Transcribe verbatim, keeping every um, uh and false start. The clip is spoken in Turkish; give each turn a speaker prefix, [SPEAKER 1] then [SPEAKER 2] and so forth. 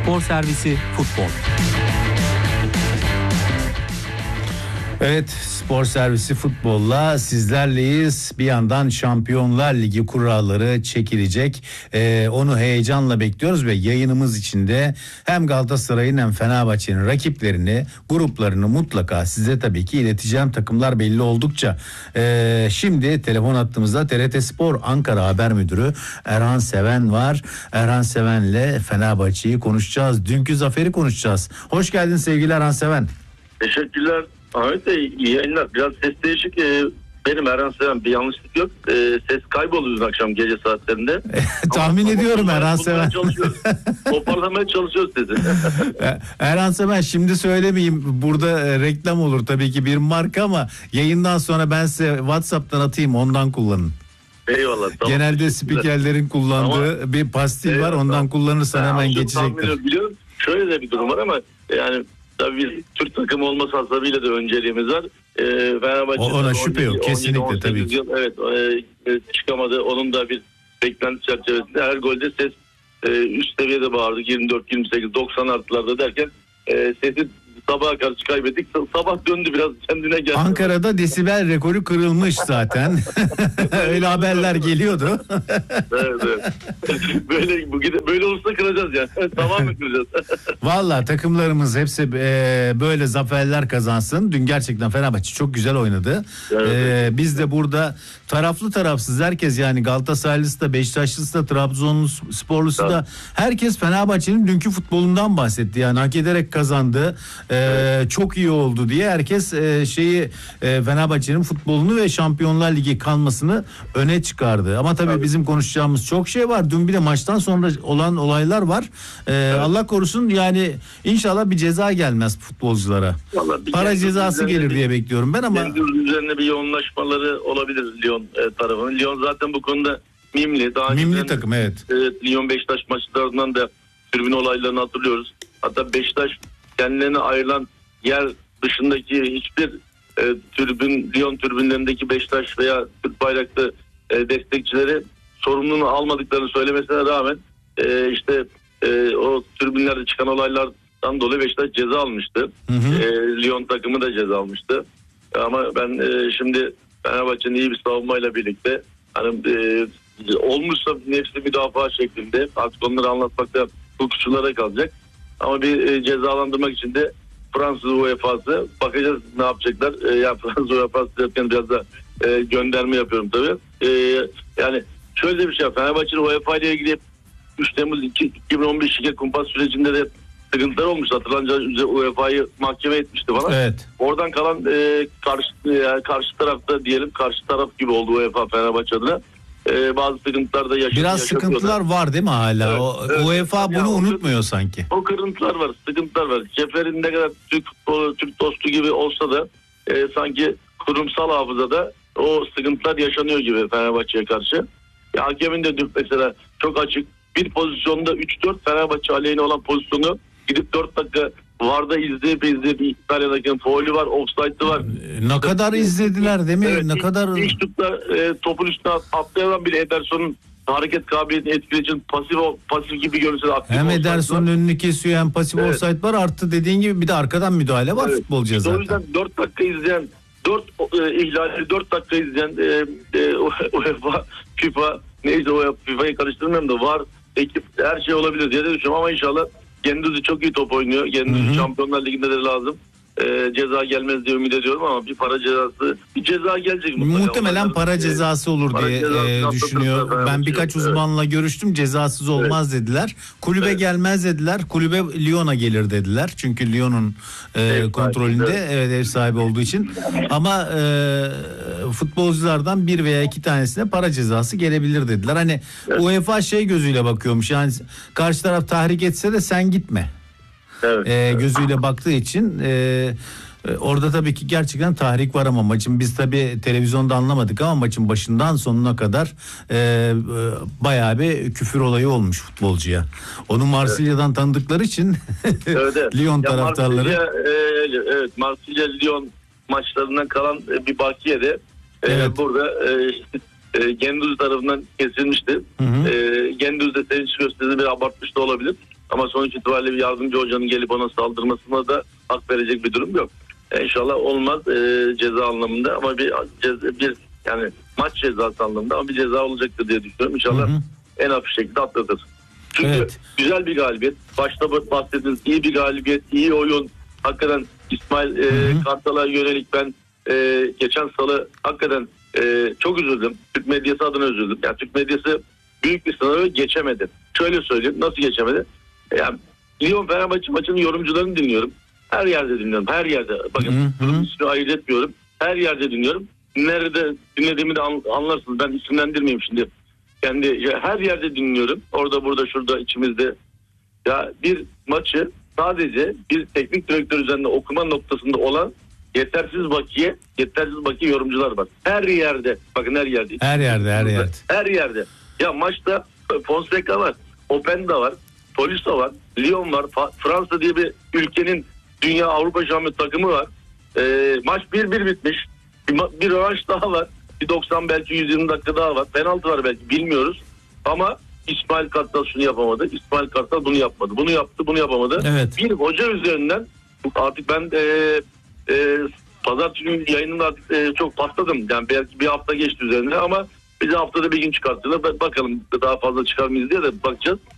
[SPEAKER 1] Spor Servisi Futbol.
[SPEAKER 2] Evet, Spor Servisi Futbol'la sizlerleyiz. Bir yandan Şampiyonlar Ligi kuralları çekilecek. Ee, onu heyecanla bekliyoruz ve yayınımız içinde hem Galatasaray'ın hem Fenerbahçe'nin rakiplerini, gruplarını mutlaka size tabii ki ileteceğim. Takımlar belli oldukça. Ee, şimdi telefon hattımızda T R T Spor Ankara Haber Müdürü Erhan Seven var. Erhan Seven'le Fenerbahçe'yi konuşacağız. Dünkü zaferi konuşacağız. Hoş geldin sevgili Erhan Seven.
[SPEAKER 3] Teşekkürler. Ahmet Bey, iyi yayınlar. Biraz ses değişik. Ee, benim Erhan Seven, bir yanlışlık yok. Ee, ses kayboluyor dün akşam gece saatlerinde.
[SPEAKER 2] Tahmin ediyorum Erhan Seven.
[SPEAKER 3] Toparlamaya çalışıyoruz dedi.
[SPEAKER 2] Erhan Seven, şimdi söylemeyeyim, burada e, reklam olur tabii ki, bir marka, ama yayından sonra ben size WhatsApp'tan atayım, ondan kullanın.
[SPEAKER 3] Eyvallah. Tamam.
[SPEAKER 2] Genelde spikerlerin kullandığı ama bir pastil eyvallah, var, ondan tamam. kullanırsan ben hemen geçecektir.
[SPEAKER 3] Biliyorum. Şöyle de bir durum var ama yani tabii biz Türk takımı olması hasabıyla da önceliğimiz var. Ee, Fenerbahçe
[SPEAKER 2] ona şüphe yok kesinlikle tabii ki.
[SPEAKER 3] Yıl, evet e, çıkamadı. Onun da bir beklenti çerçevesinde her golde ses e, üst seviyede bağırdık. yirmi dört yirmi sekiz doksan artılarda derken e, sesi sabaha karşı kaybettik. Sabah döndü, biraz kendine geldi.
[SPEAKER 2] Ankara'da desibel rekoru kırılmış zaten. Öyle haberler geliyordu.
[SPEAKER 3] Evet, evet. Böyle bugün böyle olursa kıracağız yani. Tamamen kıracağız.
[SPEAKER 2] Vallahi takımlarımız hepsi e, böyle zaferler kazansın. Dün gerçekten Fenerbahçe çok güzel oynadı. Evet. E, biz de burada taraflı tarafsız herkes, yani Galatasaraylısı da, Beşiktaşlısı da, Trabzonsporlusu evet. da, herkes Fenerbahçe'nin dünkü futbolundan bahsetti. Yani hak ederek kazandı. E, evet. Çok iyi oldu diye herkes e, şeyi e, Fenerbahçe'nin futbolunu ve Şampiyonlar Ligi kalmasını öne çıkardı. Ama tabii evet. bizim konuşacağımız çok şey var. Dün bir de maçtan sonra olan olaylar var. E, evet. Allah korusun, yani inşallah bir ceza gelmez futbolculara. Para cezası gelir diye bekliyorum ben ama.
[SPEAKER 3] Üzerine bir yoğunlaşmaları olabilir Lyon e, tarafının. Lyon zaten bu konuda mimli. Daha
[SPEAKER 2] mimli
[SPEAKER 3] önce,
[SPEAKER 2] takım evet.
[SPEAKER 3] Evet, Lyon Beşiktaş maçlarından da tribün olaylarını hatırlıyoruz. Hatta Beşiktaş kendilerine ayrılan yer dışındaki hiçbir e, tribün, Lyon tribünlerindeki Beşiktaş veya Türk bayraklı e, destekçileri sorumluluğunu almadıklarını söylemesine rağmen e, işte e, o tribünlerde çıkan olaylardan dolayı Beşiktaş ceza almıştı. Hı hı. E, Lyon takımı da ceza almıştı. Ama ben e, şimdi Fenerbahçe'nin iyi bir savunmayla birlikte hani e, olmuşsa nefsi müdafaa şeklinde, artık onları anlatmakta hukukçulara kalacak. Ama bir e, cezalandırmak için de Fransız U E F A'sı, bakacağız ne yapacaklar. E, ya Fransız U E F A'sı derken biraz da e, gönderme yapıyorum tabii. E, yani şöyle bir şey, Fenerbahçe'nin U E F A ile ilgili üç Temmuz iki bin on bir şirket kumpas sürecinde de sıkıntılar olmuş. Hatırlanacağınız U E F A'yı mahkeme etmişti bana.
[SPEAKER 2] Evet.
[SPEAKER 3] Oradan kalan e, karşı e, karşı tarafta diyelim, karşı taraf gibi oldu U E F A Fenerbahçe adına. Ee, bazı sıkıntılar da yaşanıyor.
[SPEAKER 2] Biraz sıkıntılar var değil mi hala? Evet, o, evet. U E F A bunu ya, unutmuyor sanki.
[SPEAKER 3] O kırıntılar var, sıkıntılar var. Şeflerin ne kadar Türk, o, Türk dostu gibi olsa da e, sanki kurumsal hafızada o sıkıntılar yaşanıyor gibi Fenerbahçe'ye karşı. Ya, hakemin de mesela çok açık bir pozisyonda üç dört Fenerbahçe aleyhine olan pozisyonu gidip dört dakika VAR'da izleyip izleyip İtalya'daki faulü var, offside'ı var.
[SPEAKER 2] Ne kadar izlediler değil mi?
[SPEAKER 3] Evet,
[SPEAKER 2] ne
[SPEAKER 3] ilk,
[SPEAKER 2] kadar
[SPEAKER 3] ilk şutla e, topun üstüne atlayan bir Ederson'un hareket kabiliyetini etkileyici pasif pasif gibi görünse de aktif.
[SPEAKER 2] Hem Ederson'un önünü kesiyor, hem pasif evet. offside var, artı dediğin gibi bir de arkadan müdahale var evet. futbolcuya zaten.
[SPEAKER 3] O yüzden dört dakika izleyen, dört e, ihlali dört dakika izleyen e, e, UEFA, FIFA, neyse o FIFA'yı karıştırmıyorum da var, ekip, her şey olabilir diye de düşünüyorum ama inşallah Gendouzi çok iyi top oynuyor. Gendouzi Şampiyonlar Ligi'nde de lazım. Ee, ceza gelmez diye ümit ediyorum ama bir para cezası, bir ceza gelecek mutlaka.
[SPEAKER 2] Muhtemelen para cezası olur para diye cezası e, düşünüyor. Ben birkaç şey. uzmanla evet. görüştüm. Cezasız olmaz evet. dediler. Kulübe evet. gelmez dediler. Kulübe Lyon'a gelir dediler. Çünkü Lyon'un e, kontrolünde evet. evet ev sahibi olduğu için. Ama e, futbolculardan bir veya iki tanesine para cezası gelebilir dediler. Hani evet. U E F A şey gözüyle bakıyormuş. Yani karşı taraf tahrik etse de sen gitme. Evet, e, gözüyle evet. baktığı için e, orada tabii ki gerçekten tahrik var ama maçın, biz tabii televizyonda anlamadık ama maçın başından sonuna kadar e, e, bayağı bir küfür olayı olmuş futbolcuya. Onu Marsilya'dan evet. tanıdıkları için evet, evet. Lyon ya taraftarları.
[SPEAKER 3] Marsilya, e, evet Marsilya Lyon maçlarından kalan e, bir bakiye de e, evet. burada e, e, Gendouzi tarafından kesilmişti. E, Gendouzi de sevinç gösterisi bir abartmış da olabilir. Ama sonuç itibariyle bir yardımcı hocanın gelip ona saldırmasına da hak verecek bir durum yok. E, İnşallah olmaz e, ceza anlamında ama bir ceza, bir yani maç cezası anlamında ama bir ceza olacaktır diye düşünüyorum. İnşallah hı hı. en hafif şekilde atlatır. Çünkü evet. güzel bir galibiyet. Başta bahsettiğiniz iyi bir galibiyet, iyi oyun. Hakikaten İsmail e, Kartal'a yönelik ben e, geçen salı hakikaten e, çok üzüldüm. Türk medyası adına üzüldüm. Yani Türk medyası büyük bir sınavı geçemedi. Şöyle söyleyeyim, nasıl geçemedi? Yani Lyon Fenerbahçe maçının yorumcularını dinliyorum. Her yerde dinliyorum. Her yerde. Bakın ismini ayırt etmiyorum. Her yerde dinliyorum. Nerede dinlediğimi de anlarsınız. Ben isimlendirmeyeyim şimdi. Kendi her yerde dinliyorum. Orada burada şurada içimizde. Ya bir maçı sadece bir teknik direktör üzerinde okuma noktasında olan yetersiz bakiye, yetersiz bakiye yorumcular var. Her yerde. Bakın her yerde.
[SPEAKER 2] Her yerde, her yerde.
[SPEAKER 3] Her yerde. Ya maçta Fonseca var. Openda var. Tolisso var. Lyon var. Fransa diye bir ülkenin dünya Avrupa şampiyonu takımı var. E, maç bir bir bitmiş. Bir, bir rövanş daha var. Bir doksan belki yüz yirmi dakika daha var. Penaltı var belki bilmiyoruz. Ama İsmail Kartal şunu yapamadı. İsmail Kartal bunu yapmadı. Bunu yaptı, bunu yapamadı.
[SPEAKER 2] Evet.
[SPEAKER 3] Bir hoca üzerinden artık ben e, e, pazartesi günü yayınında artık e, çok patladım. Yani belki bir hafta geçti üzerine ama bize haftada bir gün çıkarttılar. Bakalım daha fazla çıkar mıyız diye de bakacağız.